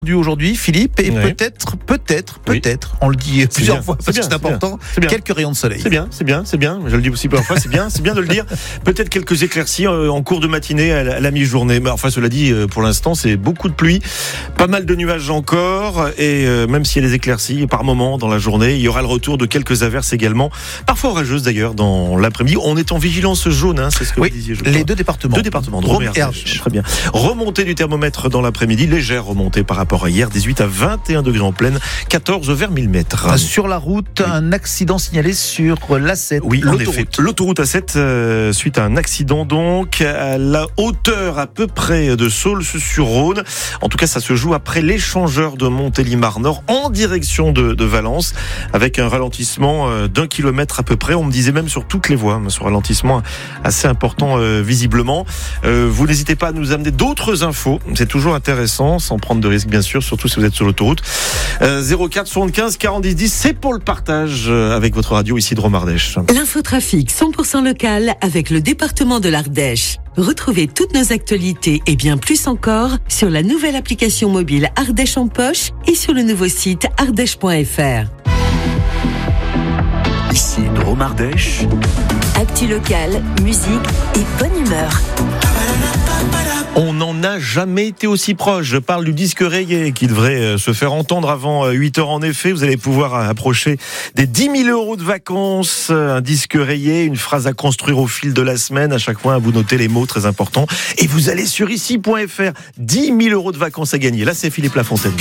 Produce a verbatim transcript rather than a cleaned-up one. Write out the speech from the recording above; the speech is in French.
Aujourd'hui, Philippe, et Oui. peut-être, peut-être, Oui. peut-être, on le dit plusieurs bien, fois c'est parce que bien, c'est c'est bien, important, c'est bien. quelques rayons de soleil. C'est bien, c'est bien, c'est bien. Je le dis aussi plusieurs fois, c'est bien, c'est bien de le dire. Peut-être quelques éclaircies euh, en cours de matinée à la, à la mi-journée. Mais enfin, cela dit, euh, pour l'instant, c'est beaucoup de pluie, pas mal de nuages encore, et euh, même s'il y a des éclaircies par moment dans la journée, il y aura le retour de quelques averses également, parfois orageuses d'ailleurs dans l'après-midi. On est en vigilance jaune, hein, c'est ce que Oui, vous disiez. Je crois. les deux départements. Deux départements, Drôme Drôme et et Ardèche. Ardèche. Très bien. Remontée du thermomètre dans l'après-midi, légère remontée par rapport à hier, dix-huit à vingt et un degrés en pleine, quatorze vers mille mètres. Sur la route, un accident signalé sur l'A sept, Oui, en effet. l'autoroute. L'autoroute A sept, euh, suite à un accident donc, à la hauteur à peu près de Saulce-sur-Rhône. En tout cas, ça se joue après l'échangeur de Montélimar-Nord en direction de, de Valence, avec un ralentissement euh, d'un kilomètre à peu près. On me disait même sur toutes les voies, hein, ce ralentissement assez important euh, visiblement. Euh, vous n'hésitez pas à nous amener d'autres infos. C'est toujours intéressant, sans prendre de risques bien sûr, surtout si vous êtes sur l'autoroute. Euh, zéro quatre soixante-quinze quarante dix dix, c'est pour le partage euh, avec votre radio ici de Drôme Ardèche. L'infotrafic cent pour cent local avec le département de l'Ardèche. Retrouvez toutes nos actualités et bien plus encore sur la nouvelle application mobile Ardèche en poche et sur le nouveau site ardèche point f r. Ici Drôme Ardèche. Actu local, musique et bonne humeur. On n'en a jamais été aussi proche. Je parle du disque rayé qui devrait se faire entendre avant huit heures en effet. Vous allez pouvoir approcher des dix mille euros de vacances. Un disque rayé, une phrase à construire au fil de la semaine. À chaque fois, vous notez les mots très importants. Et vous allez sur ici point f r. dix mille euros de vacances à gagner. Là, c'est Philippe Lafontaine.